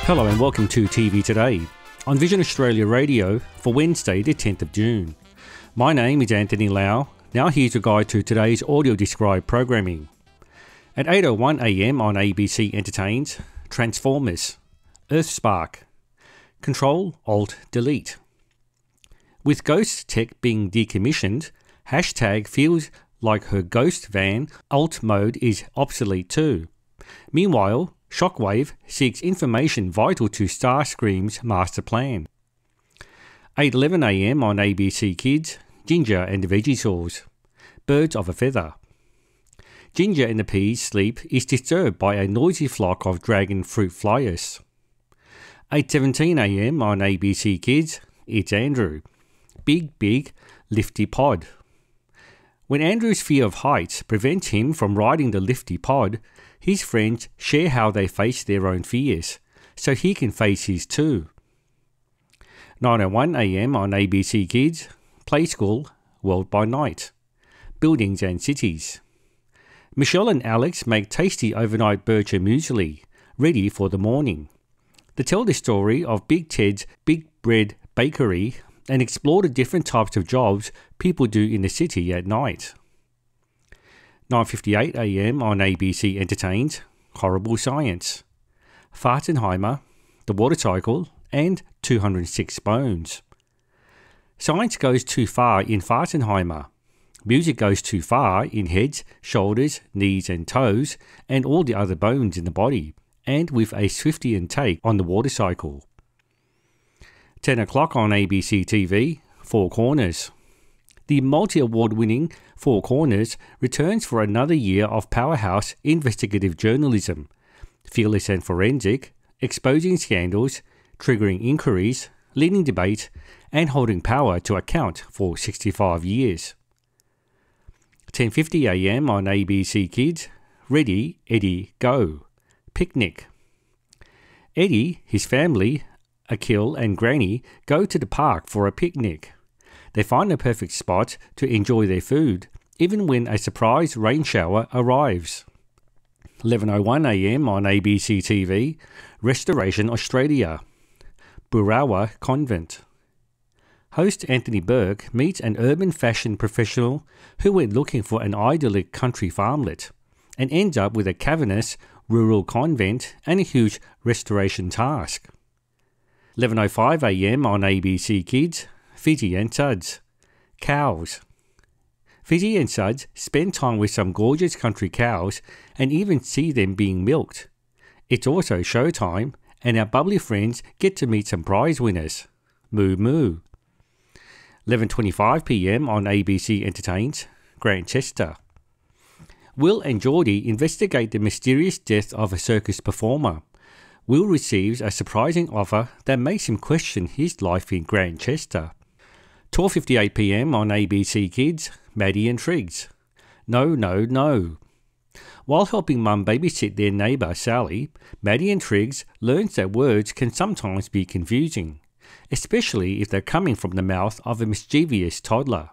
Hello and welcome to TV Today on Vision Australia Radio for Wednesday the 10th of June. My name is Anthony Lau. Now here's a guide to today's audio described programming. At 8:01am on ABC Entertains, Transformers, Earthspark, Control-Alt-Delete. With Ghost Tech being decommissioned, hashtag feels like her Ghost van alt mode is obsolete too. Meanwhile, Shockwave seeks information vital to Starscream's master plan. 8:11am on ABC Kids, Ginger and the Vegisaurs, Birds of a Feather. Ginger and the Peas' sleep is disturbed by a noisy flock of dragon fruit flyers. 8:17am on ABC Kids, It's Andrew, Big Lifty Pod. When Andrew's fear of heights prevents him from riding the lifty pod, his friends share how they face their own fears, so he can face his too. 9:01am on ABC Kids, Play School, World by Night, Buildings and Cities. Michelle and Alex make tasty overnight Bircher muesli, ready for the morning. They tell the story of Big Ted's Big Bread Bakery and explore the different types of jobs people do in the city at night. 9:58am on ABC Entertains, Horrible Science, Fartenheimer, The Water Cycle, and 206 Bones. Science goes too far in Fartenheimer. Music goes too far in heads, shoulders, knees and toes, and all the other bones in the body, and with a Swiftian take on the water cycle. 10 o'clock on ABC TV, Four Corners. The multi-award winning Four Corners returns for another year of powerhouse investigative journalism, fearless and forensic, exposing scandals, triggering inquiries, leading debate, and holding power to account for 65 years. 10:50am on ABC Kids, Ready, Eddie, Go, Picnic. Eddie, his family, Akil and Granny go to the park for a picnic. They find a perfect spot to enjoy their food, even when a surprise rain shower arrives. 11:01am on ABC TV, Restoration Australia, Burawa Convent. Host Anthony Burke meets an urban fashion professional who went looking for an idyllic country farmlet and ends up with a cavernous rural convent and a huge restoration task. 11:05am on ABC Kids, Fizzy and Suds, Cows. Fizzy and Suds spend time with some gorgeous country cows and even see them being milked. It's also showtime, and our bubbly friends get to meet some prize winners. Moo moo. 11:25pm on ABC Entertains, Grantchester. Will and Geordie investigate the mysterious death of a circus performer. Will receives a surprising offer that makes him question his life in Grantchester. 12:58pm on ABC Kids, Maddie and Triggs, No, No, No. While helping Mum babysit their neighbour Sally, Maddie and Triggs learns that words can sometimes be confusing, especially if they're coming from the mouth of a mischievous toddler.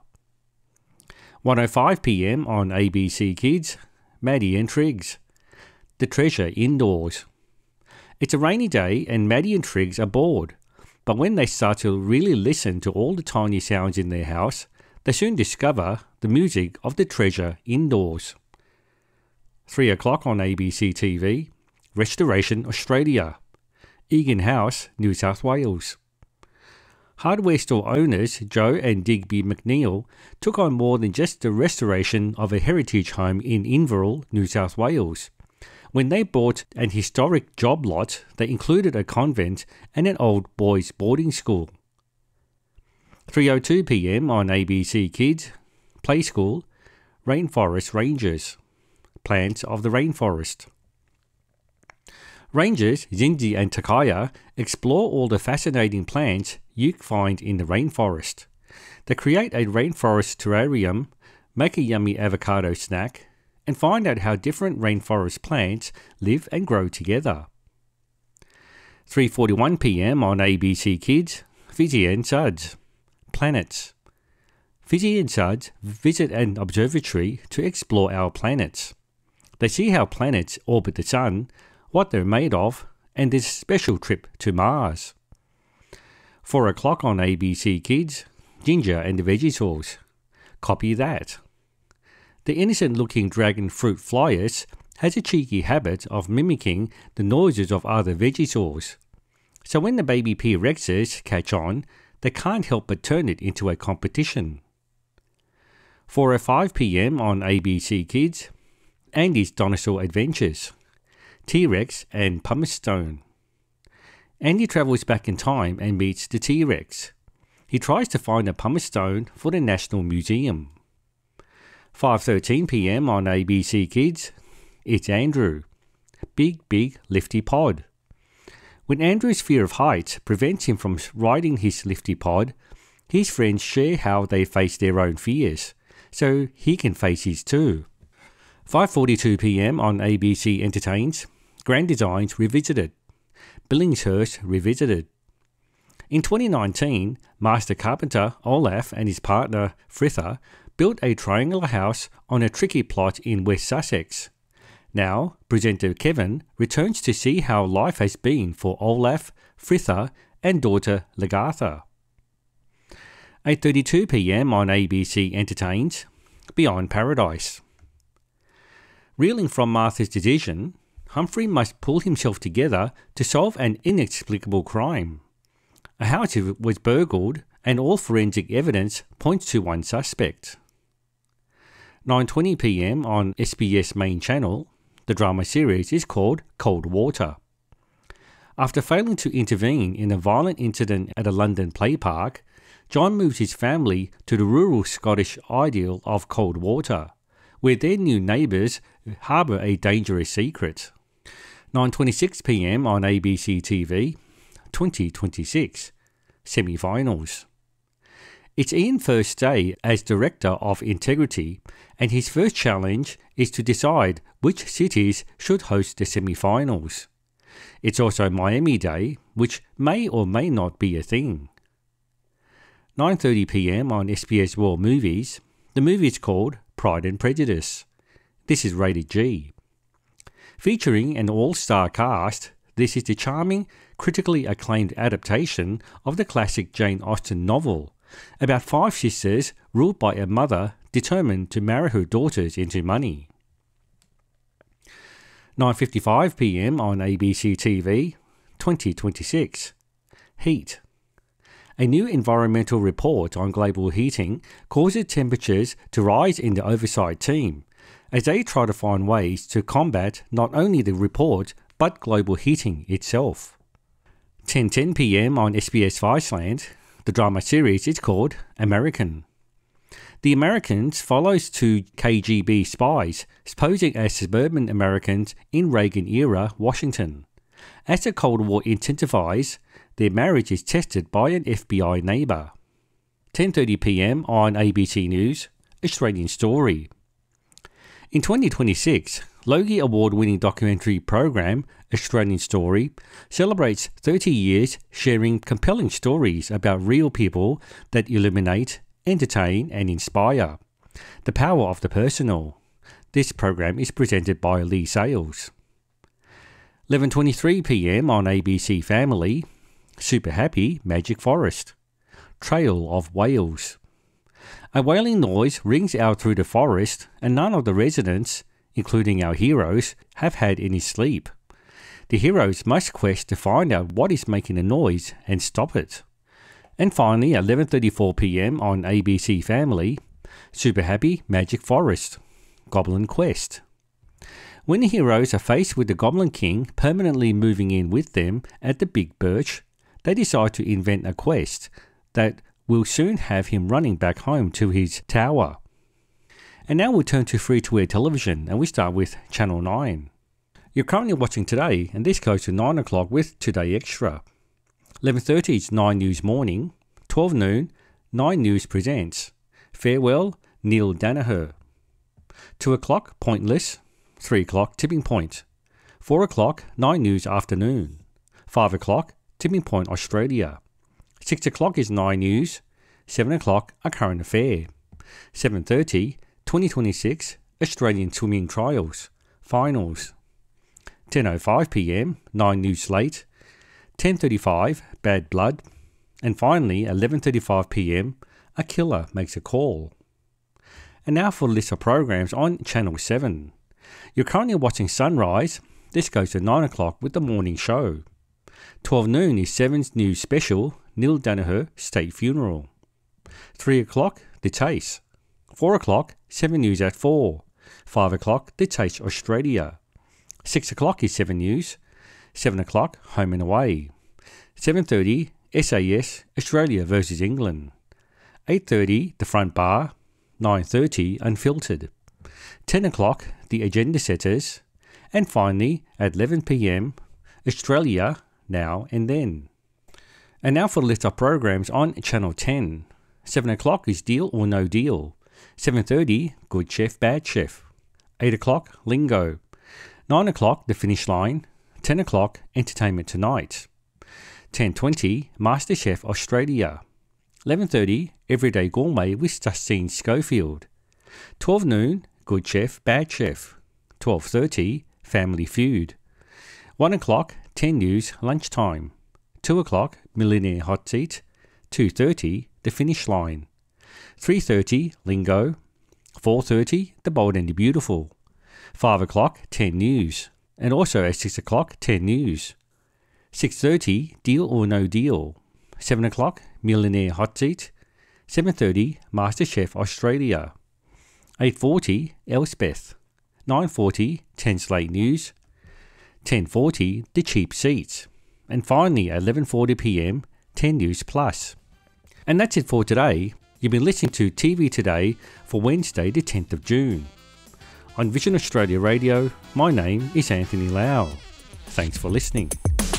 1:05pm on ABC Kids, Maddie and Triggs, The Treasure Indoors. It's a rainy day and Maddie and Triggs are bored, but when they start to really listen to all the tiny sounds in their house, they soon discover the music of the treasure indoors. 3 o'clock on ABC TV, Restoration Australia, Egan House, New South Wales. Hardware store owners Joe and Digby McNeil took on more than just the restoration of a heritage home in Inverell, New South Wales. When they bought an historic job lot, they included a convent and an old boys' boarding school. 3:02pm on ABC Kids, Play School, Rainforest Rangers, Plants of the Rainforest. Rangers Zinzi and Takaya explore all the fascinating plants you find in the rainforest. They create a rainforest terrarium, make a yummy avocado snack, and find out how different rainforest plants live and grow together. 3:41pm on ABC Kids, Fizzy and Suds, Planets. Fizzy and Suds visit an observatory to explore our planets. They see how planets orbit the sun, what they're made of, and this special trip to Mars. 4 o'clock on ABC Kids, Ginger and the Vegetals. Copy that. The innocent-looking dragon fruit flyers has a cheeky habit of mimicking the noises of other Vegetals. So when the baby P-Rexes catch on, they can't help but turn it into a competition. 4:05 p.m. on ABC Kids, Andy's Dinosaur Adventures. T-Rex and Pumice Stone. Andy travels back in time and meets the T-Rex. He tries to find a pumice stone for the National Museum. 5:13 p.m. on ABC Kids, It's Andrew. Big Lifty Pod. When Andrew's fear of heights prevents him from riding his lifty pod, his friends share how they face their own fears, so he can face his too. 5:42 p.m. on ABC Entertains, Grand Designs Revisited. Billingshurst Revisited. In 2019, Master Carpenter Olaf and his partner Fritha built a triangular house on a tricky plot in West Sussex. Now, presenter Kevin returns to see how life has been for Olaf, Fritha and daughter Lagartha. 8:32 p.m. on ABC Entertains, Beyond Paradise. Reeling from Martha's decision, Humphrey must pull himself together to solve an inexplicable crime. A house was burgled and all forensic evidence points to one suspect. 9:20 p.m. on SBS Main Channel, the drama series is called Cold Water. After failing to intervene in a violent incident at a London play park, John moves his family to the rural Scottish idyll of Cold Water, where their new neighbours harbour a dangerous secret. 9:26 p.m. on ABC TV, 2026, Semi-Finals. It's Ian's first day as Director of Integrity, and his first challenge is to decide which cities should host the semi-finals. It's also Miami Day, which may or may not be a thing. 9:30 p.m. on SBS World Movies, the movie is called Pride and Prejudice. This is rated G. Featuring an all-star cast, this is the charming, critically acclaimed adaptation of the classic Jane Austen novel about 5 sisters ruled by a mother determined to marry her daughters into money. 9:55 p.m. on ABC TV, 2026, Heat. A new environmental report on global heating causes temperatures to rise in the oversight team, as they try to find ways to combat not only the report but global heating itself. 10:10 p.m. on SBS Viceland, the drama series is called American. The Americans follows 2 KGB spies posing as suburban Americans in Reagan-era Washington. As the Cold War intensifies, their marriage is tested by an FBI neighbour. 10:30 p.m. on ABC News, Australian Story. In 2026, Logie Award-winning documentary program Australian Story celebrates 30 years sharing compelling stories about real people that illuminate, entertain and inspire. The power of the personal. This program is presented by Lee Sales. 11:23 p.m. on ABC Family, Super Happy Magic Forest. Trail of Whales. A wailing noise rings out through the forest and none of the residents, including our heroes, have had any sleep. The heroes must quest to find out what is making the noise and stop it. And finally, 11:34 p.m. on ABC Family, Super Happy Magic Forest. Goblin Quest. When the heroes are faced with the Goblin King permanently moving in with them at the Big Birch, they decide to invent a quest that will soon have him running back home to his tower. And now we'll turn to free-to-air television, and we start with Channel 9. You're currently watching Today, and this goes to 9 o'clock with Today Extra. 11:30 is 9 News Morning. 12 noon, 9 News Presents. Farewell, Neil Danaher. 2 o'clock, Pointless. 3 o'clock, Tipping Point. 4 o'clock, 9 News Afternoon. 5 o'clock, Tipping Point Australia. 6 o'clock is 9 News. 7 o'clock, A Current Affair. 7:30, 2026 Australian Swimming Trials. Finals. 10:05 p.m, 9 News Late, 10:35, Bad Blood, and finally 11:35 p.m, A Killer Makes a Call. And now for the list of programs on Channel 7. You're currently watching Sunrise. This goes to 9 o'clock with the morning show. 12 noon is 7's news special, Neil Danaher State Funeral. 3 o'clock, The Taste. 4 o'clock, 7 News at 4. 5 o'clock, The Taste Australia. 6 o'clock is 7 News. 7 o'clock, Home and Away. 7:30, SAS Australia versus England. 8:30, The Front Bar. 9:30, Unfiltered. 10 o'clock, The Agenda Setters. And finally, at 11 p.m, Australia Now and Then. And now for the list of programs on Channel 10. 7 o'clock is Deal or No Deal. 7:30, Good Chef, Bad Chef. 8 o'clock, Lingo. 9 o'clock, The Finish Line. 10 o'clock, Entertainment Tonight. 10:20, MasterChef Australia. 11:30, Everyday Gourmet with Justine Schofield. 12 noon, Good Chef, Bad Chef. 12:30, Family Feud. 1 o'clock, 10 News, Lunchtime. 2 o'clock, Millionaire Hot Seat. 2:30, The Finish Line. 3:30, Lingo. 4:30, The Bold and the Beautiful. 5 o'clock, 10 News. And also at 6 o'clock, 10 News. 6:30, Deal or No Deal. 7 o'clock, Millionaire Hot Seat. 7:30, MasterChef Australia. 8:40, Elspeth. 9:40, 10 Slate News. 10:40, The Cheap Seats. And finally at 11:40 p.m, 10 News Plus. And that's it for today. You've been listening to TV Today for Wednesday the 10th of June. On Vision Australia Radio, my name is Anthony Lau. Thanks for listening.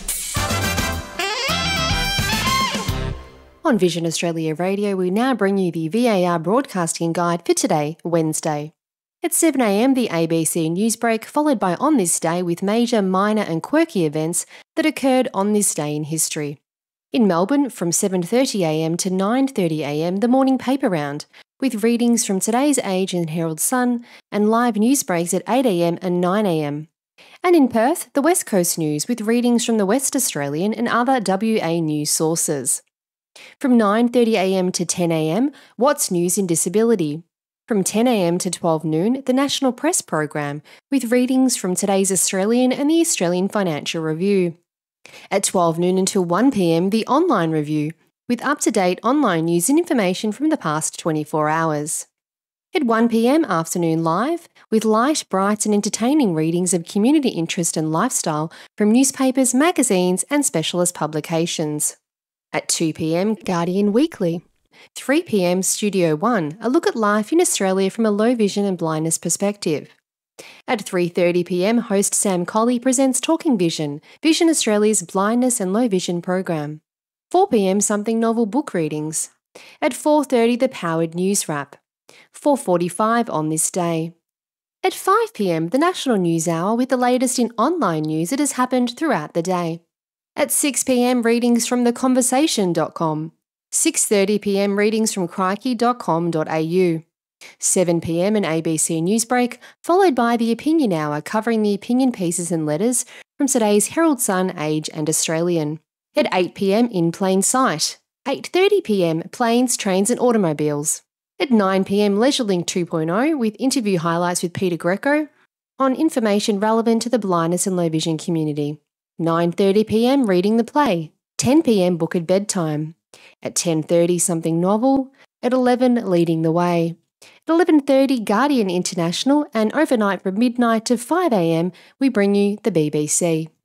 On Vision Australia Radio, we now bring you the VAR Broadcasting Guide for today, Wednesday. At 7 a.m, the ABC Newsbreak, followed by On This Day with major, minor and quirky events that occurred on this day in history. In Melbourne, from 7:30 a.m. to 9:30 a.m, the morning paper round, with readings from today's Age and Herald Sun and live news breaks at 8 a.m. and 9 a.m. And in Perth, the West Coast News with readings from the West Australian and other WA news sources. From 9:30 a.m. to 10 a.m, What's News in Disability. From 10 a.m. to 12 noon, the National Press Program, with readings from today's Australian and the Australian Financial Review. At 12 noon until 1 p.m, the Online Review, with up-to-date online news and information from the past 24 hours. At 1 p.m, Afternoon Live, with light, bright and entertaining readings of community interest and lifestyle from newspapers, magazines and specialist publications. At 2 p.m, Guardian Weekly. 3 p.m, Studio One, a look at life in Australia from a low vision and blindness perspective. At 3:30 p.m, host Sam Colley presents Talking Vision, Vision Australia's blindness and low vision program. 4 p.m, Something Novel book readings. At 4:30, the Powered News Wrap. 4:45 On This Day. At 5 p.m, the National News Hour with the latest in online news that has happened throughout the day. At 6 p.m, readings from theconversation.com. 6:30 p.m, readings from crikey.com.au. 7 p.m, an ABC Newsbreak, followed by the Opinion Hour covering the opinion pieces and letters from today's Herald Sun, Age and Australian. At 8 p.m, In Plain Sight. 8:30 p.m, Planes, Trains and Automobiles. At 9 p.m, LeisureLink 2.0 with interview highlights with Peter Greco on information relevant to the blindness and low vision community. 9:30 p.m, Reading the Play. 10 p.m, Book at Bedtime. At 10:30, Something Novel. At 11, Leading the Way. At 11:30, Guardian International, and overnight from midnight to 5 a.m, we bring you the BBC.